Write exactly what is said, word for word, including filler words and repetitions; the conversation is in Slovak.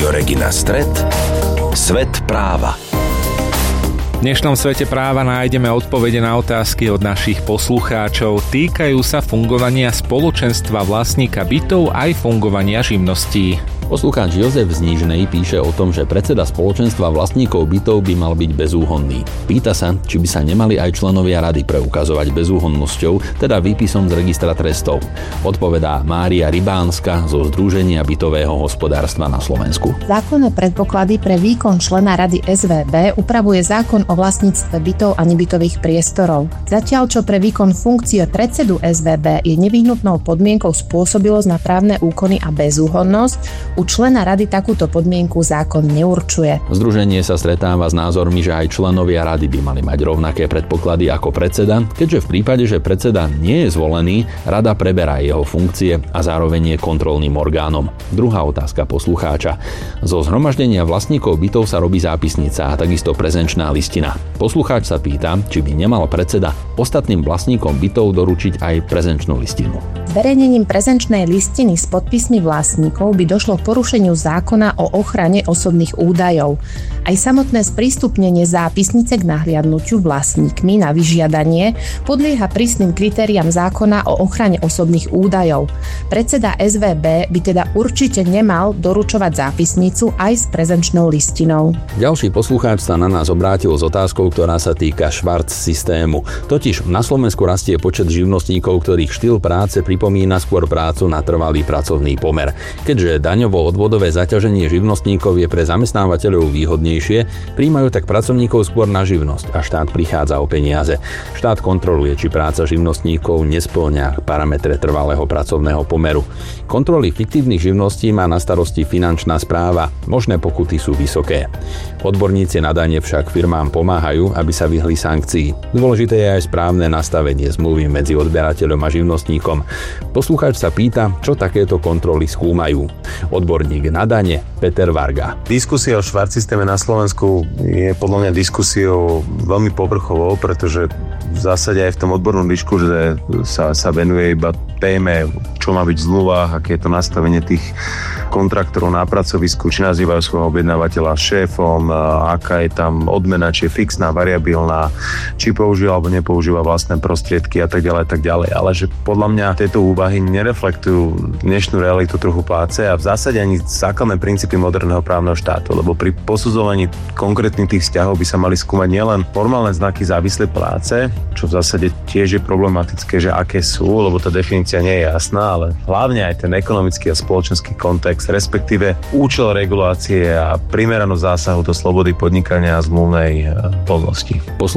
Rádio Regina Stret, Svet práva. V dnešnom Svete práva nájdeme odpovede na otázky od našich poslucháčov. Týkajú sa fungovania spoločenstva vlastníka bytov aj fungovania živností. Poslucháč Jozef z Nížnej píše o tom, že predseda spoločenstva vlastníkov bytov by mal byť bezúhonný. Pýta sa, či by sa nemali aj členovia rady preukazovať bezúhonnosťou, teda výpisom z registra trestov. Odpovedá Mária Rybánska zo Združenia bytového hospodárstva na Slovensku. Zákonné predpoklady pre výkon člena rady es vé bé upravuje zákon o vlastníctve bytov a nebytových priestorov. Zatiaľ, čo pre výkon funkcie predsedu es vé bé je nevyhnutnou podmienkou spôsobilosť na právne úkony a bezúhonnosť, u člena rady takúto podmienku zákon neurčuje. Združenie sa stretáva s názormi, že aj členovia rady by mali mať rovnaké predpoklady ako predseda, keďže v prípade, že predseda nie je zvolený, rada preberá jeho funkcie a zároveň je kontrolným orgánom. Druhá otázka poslucháča. Zo zhromaždenia vlastníkov bytov sa robí zápisnica a takisto prezenčná listina. Poslucháč sa pýta, či by nemal predseda ostatným vlastníkom bytov doručiť aj prezenčnú listinu. Zverejnením prezenčnej listiny s podpismi vlastníkov by došlo k porušeniu zákona o ochrane osobných údajov. Aj samotné sprístupnenie zápisnice k nahliadnutiu vlastníkmi na vyžiadanie podlieha prísnym kritériám zákona o ochrane osobných údajov. Predseda es vé bé by teda určite nemal doručovať zápisnicu aj s prezenčnou listinou. Ďalší poslucháč sa na nás obrátil s otázkou, ktorá sa týka Schwarz systému. Totiž na Slovensku rastie počet živnostníkov, ktorých štýl práce pripomína skôr prácu na trvalý pracovný pomer. Keďže daňovo-odvodové zaťaženie živnostníkov je pre zamestnávateľov výhodnejšie, prijímajú tak pracovníkov skôr na živnosť a štát prichádza o peniaze. Štát kontroluje, či práca živnostníkov nespĺňa parametre trvalého pracovného pomeru. Kontroly fiktívnych živností má na starosti finančná správa. Možné pokuty sú vysoké. Odborníci na dane však firmám pomáhajú, aby sa vyhli sankcií. Dôležité je aj správne nastavenie zmluvy medzi odberateľom a živnostníkom. Poslucháč sa pýta, čo takéto kontroly skúmajú. Odborník na dane Peter Varga. Diskusia o Schwarz systéme na Slovensku je podľa mňa diskusiou veľmi povrchovou, pretože v zásade aj v tom odbornom dišku, že sa, sa venuje iba téme, čo má byť v zmluvách, aké je to nastavenie tých kontraktorov na pracovisku, či nazývajú svojho objednávateľa šéfom, aká je tam odmena, či je fixná, variabilná, či používa alebo nepoužíva vlastné prostriedky a tak ďalej, tak ďalej. Ale že podľa mňa tieto úvahy nereflektujú dnešnú realitu trhu práce a v zásade ani základné princípy moderného právneho štátu, lebo pri posudzovaní konkrétnych tých vzťahov by sa mali skúmať nielen formálne znaky závislej práce, čo v zásade tiež je problematické, že aké sú, lebo tá definícia nie je jasná, ale hlavne aj ten ekonomický a spoločenský kontext, respektíve účel regulácie a primeranosť zásahu do slobody podnikania a zmluvnej voľnosti.